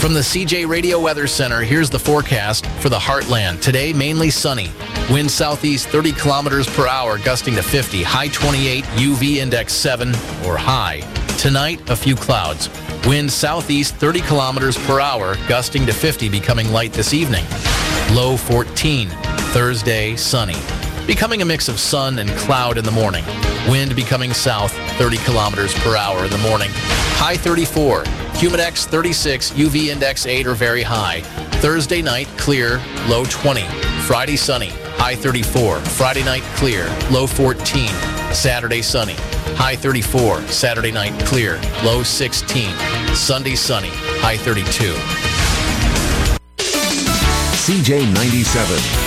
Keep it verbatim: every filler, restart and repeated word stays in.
From the C J Radio Weather Center, here's the forecast for the Heartland. Today, mainly sunny. Wind southeast thirty kilometers per hour, gusting to fifty. High twenty-eight, U V index seven or high. Tonight, a few clouds. Wind southeast thirty kilometers per hour, gusting to fifty, becoming light this evening. Low fourteen. Thursday, sunny. Becoming a mix of sun and cloud in the morning. Wind becoming south thirty kilometers per hour in the morning. High thirty-four. Humidex thirty-six, U V index eight or very high. Thursday night, clear, low twenty. Friday, sunny, high thirty-four. Friday night, clear, low fourteen. Saturday, sunny, high thirty-four. Saturday night, clear, low sixteen. Sunday, sunny, high thirty-two. C J ninety-seven.